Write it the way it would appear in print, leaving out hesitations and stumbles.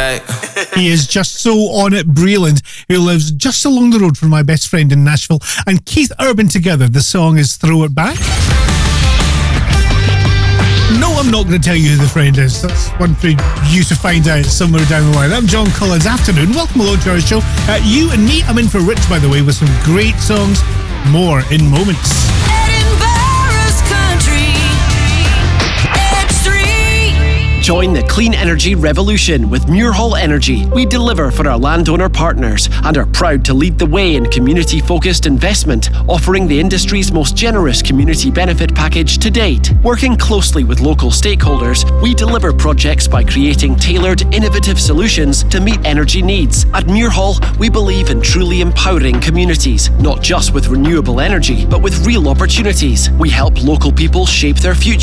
Right. He is just so on it, brilliant, who lives just along the road from my best friend in Nashville, and Keith Urban together. The song is Throw It Back. No, I'm not going to tell you who the friend is. That's one for you to find out somewhere down the line. I'm John Collins. Afternoon. Welcome along to our show. You and me, I'm in for Rich, by the way, with some great songs. More in moments. Join the clean energy revolution with Muirhall Energy. We deliver for our landowner partners and are proud to lead the way in community-focused investment, offering the industry's most generous community benefit package to date. Working closely with local stakeholders, we deliver projects by creating tailored, innovative solutions to meet energy needs. At Muirhall, we believe in truly empowering communities, not just with renewable energy, but with real opportunities. We help local people shape their future